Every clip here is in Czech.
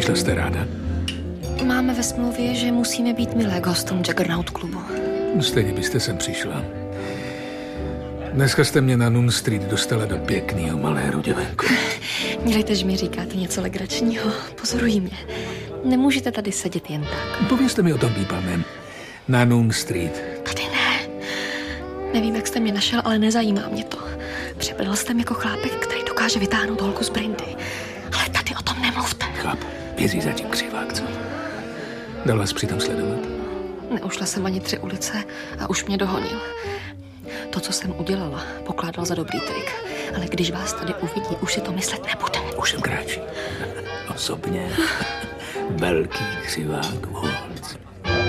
Přišla jste ráda? Máme ve smlouvě, že musíme být milé k hostům Juggernaut klubu. Stejně byste sem přišla. Dneska jste mě na Noon Street dostala do pěkného malého děvenku. Dělejte, že mi říkáte něco legračního. Pozorují mě. Nemůžete tady sedět jen tak. Povězte mi o tom výpalném. Na Noon Street. Tady ne. Nevím, jak jste mě našel, ale nezajímá mě to. Přepadl jste jako chlápek, který dokáže vytáhnout holku z brindy. Ale tady o tom nemluvte. Chlap, vězí zatím křivák, co? Dal vás přitom sledovat? Neušla jsem ani 3 ulice a už mě dohonil. To, co jsem udělala, pokládal za dobrý trik. Ale když vás tady uvidí, už si to myslet nebude. Už jsem kráčí. Osobně. Velký křivák v holce.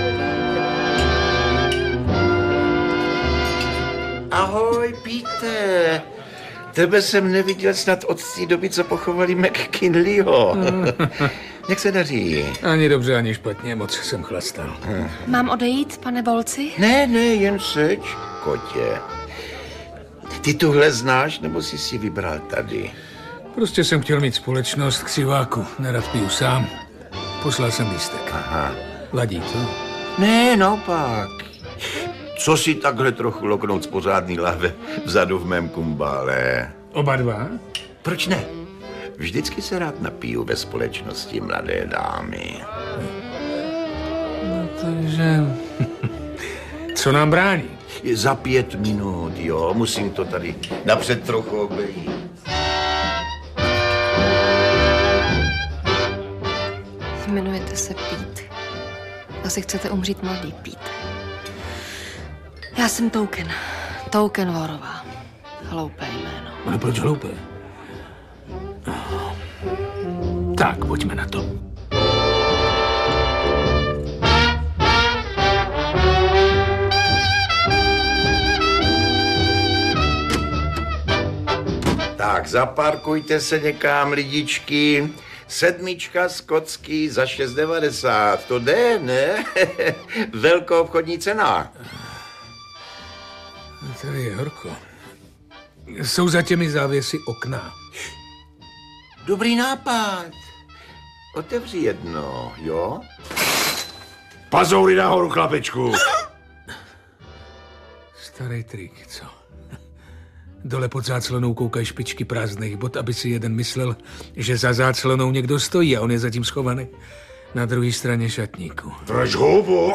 Ahoj, Pete. Tebe jsem neviděl snad od té doby, co pochovali McKinleyho. Jak se daří? Ani dobře, ani špatně, moc jsem chlastal. Mám odejít, pane Volci? Ne, jen seď, kotě. Ty tuhle znáš, nebo jsi si vybral tady? Prostě jsem chtěl mít společnost křiváku. Nerad piju sám. Poslal jsem lístek. Aha. Ladí to? Ne, naopak. Co si takhle trochu loknout z pořádný lahve vzadu v mém kumbále? Oba dva? Proč ne? Vždycky se rád napiju ve společnosti mladé dámy. No, takže... Co nám brání? Za 5 minut, jo, musím to tady napřed trochu obejít. Jmenujete se Pete. Asi chcete umřít mladý, Pete. Já jsem Token. Token Vorová. Hloupé jméno. Ale proč hloupé? Tak, pojďme na to. Tak, zaparkujte se někam, lidičky. 7 skotský za 6,90. To jde, ne? Velkou obchodní cena. Tady je horko. Jsou za těmi závěsy okna. Dobrý nápad. Otevři jedno, jo? Pazoury nahoru, chlapečku. Starý trik, co? Dole pod záclonou koukají špičky prázdných bot, aby si jeden myslel, že za záclonou někdo stojí a on je zatím schovaný na druhé straně šatníku. Drž hubu.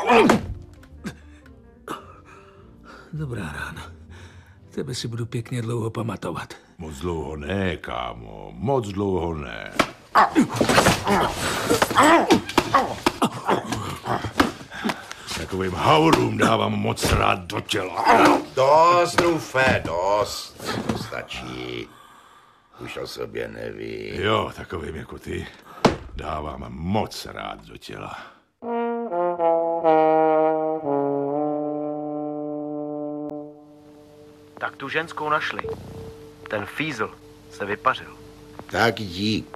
Dobrá rána. Tebe si budu pěkně dlouho pamatovat. Moc dlouho ne, kámo. Moc dlouho ne. Takovým haurům dávám moc rád do těla. Dost, Rufe, dost. To stačí. Už o sobě neví. Jo, takovým jako ty dávám moc rád do těla. Tak tu ženskou našli. Ten fízl se vypařil. Tak dík.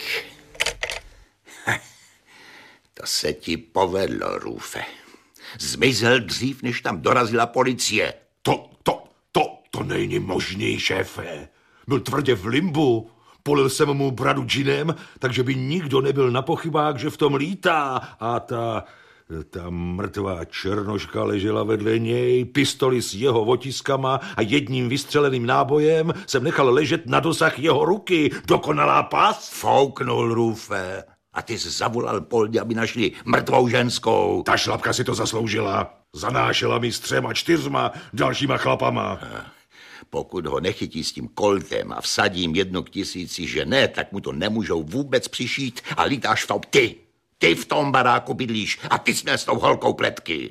To se ti povedlo, Rufe. Zmizel dřív, než tam dorazila policie. To není možný, šéfe. Byl tvrdě v limbu. Polil jsem mu bradu džinem, takže by nikdo nebyl na pochybách, že v tom lítá. A ta mrtvá černoška ležela vedle něj, pistoli s jeho otiskama a jedním vystřeleným nábojem jsem nechal ležet na dosah jeho ruky. Dokonalá past. Fouknul, Rufe. A ty jsi zavolal Poldi, aby našli mrtvou ženskou. Ta šlapka si to zasloužila. Zanášela mi s 3, 4 dalšíma chlapama. Pokud ho nechytí s tím koltem a vsadím 1 k 1000, že ne, tak mu to nemůžou vůbec přišít a lítáš v tom ty. Ty v tom baráku bydlíš a ty směl s tou holkou pletky.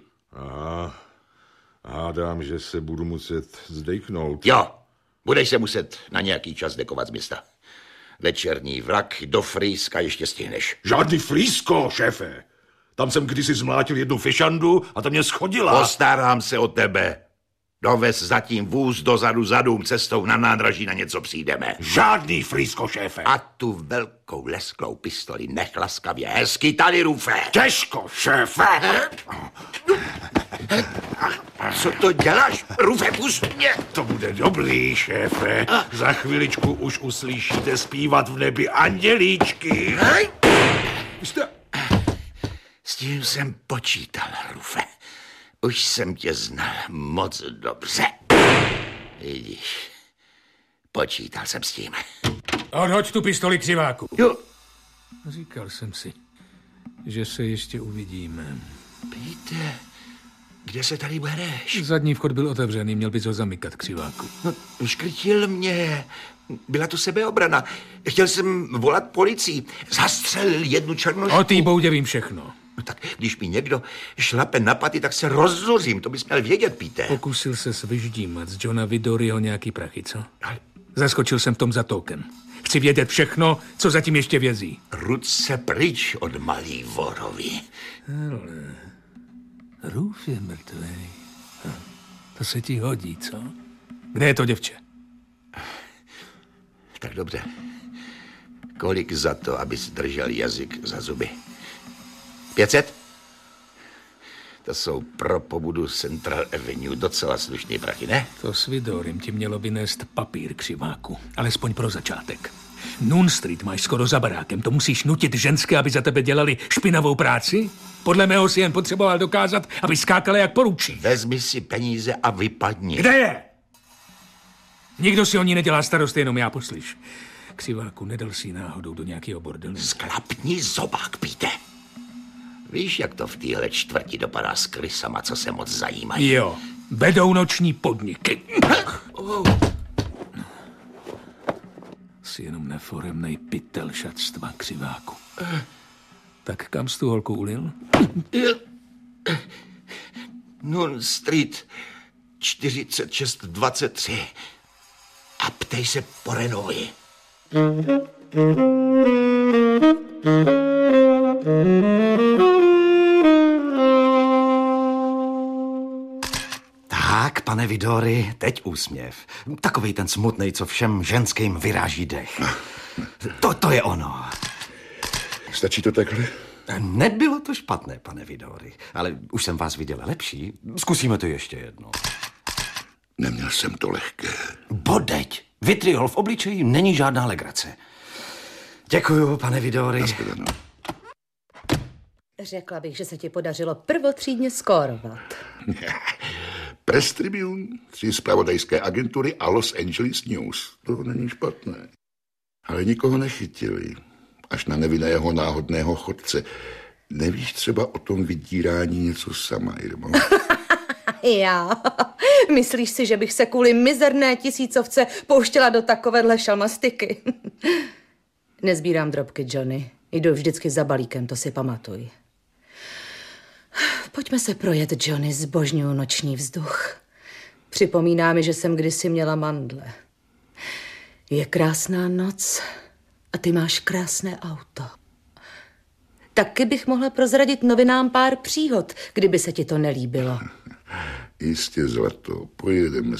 Hádám, že se budu muset zdejknout. Jo, budeš se muset na nějaký čas dekovat z města. Večerní vlak do Frýska ještě stihneš. Žádný Frýsko, šéfe. Tam jsem kdysi zmlátil 1 fišandu a ta mě schodila. Postarám se o tebe. Dovez zatím vůz dozadu zadům, cestou na nádraží na něco přijdeme. Žádný Frýsko, šéfe. A tu velkou lesklou pistoli nech laskavě hezky tady, Rufe. Těžko, šéfe. Co to děláš? Rufe, pust mě. To bude dobrý, šéfe. Za chviličku už uslyšíte zpívat v nebi andělíčky. tím jsem počítal, Rufe. Už jsem tě znal moc dobře. Vidíš, počítal jsem s tím. Odhoď tu pistoli, křiváku. Jo. Říkal jsem si, že se ještě uvidíme. Píte, kde se tady bereš? Zadní vchod byl otevřený, měl bys ho zamykat, křiváku. No, škrtil mě. Byla to sebeobrana. Chtěl jsem volat policii. Zastřelil jednu černošku. O té boudě vím všechno. No tak, když mi někdo šlape na paty, tak se rozzuřím. To bys měl vědět, Píte. Pokusil se vyždímat z Johna Vidoryho nějaký prachy, co? Ale Zaskočil jsem v tom za toukem. Chci vědět všechno, co zatím ještě vězí. ruce pryč od malý vorovy. Ruf je mrtvej. To se ti hodí, co? Kde je to děvče? Tak dobře. Kolik za to, abys držel jazyk za zuby? 500? To jsou pro pobudu Central Avenue docela slušný prachy, ne? To s Vidorym ti mělo vynést papír, křiváku. Alespoň pro začátek. Noon Street máš skoro za barákem. To musíš nutit ženské, aby za tebe dělali špinavou práci? Podle mého si jen potřeboval dokázat, aby skákala jak poručí. Vezmi si peníze a vypadni. Kde je? Nikdo si o ní nedělá starost, jenom já, poslyš. Křiváku, nedal si náhodou do nějakého bordelu. Sklapni zobák, Píte. Víš, jak to v téhle čtvrti dopadá s krysama, co se moc zajímají? Jo, vedou noční podniky. Jsi jenom neforemnej pytel šatstva, křiváku. Tak kam jsi tu holku ulil? Noon Street 4623. A ptej se po Renovi. Tak, pane Vidory, teď úsměv. Takovej ten smutnej, co všem ženským vyráží dech. To je ono. Stačí to takhle? Nebylo to špatné, pane Vidory, ale už jsem vás viděl lepší. Zkusíme to ještě jednou. Neměl jsem to lehké. Bodeď, vitriol v obličeji není žádná legrace. Děkuju, pane Vidory. Nashledanou. Řekla bych, že se ti podařilo prvotřídně skórovat. Press Tribune, 3 zpravodajské agentury a Los Angeles News. To není špatné. Ale nikoho nechytili. Až na nevinného náhodného chodce. Nevíš třeba o tom vydírání něco sama, Irmo? Já. Myslíš si, že bych se kvůli mizerné tisícovce pouštěla do takovéhle šalmastiky? Nezbírám drobky, Johnny. Jdu vždycky za balíkem, to si pamatuj. Pojďme se projet, Johnny, zbožňuju noční vzduch. Připomíná mi, že jsem kdysi měla mandle. Je krásná noc a ty máš krásné auto. Taky bych mohla prozradit novinám pár příhod, kdyby se ti to nelíbilo. Jistě, zlato, pojedeme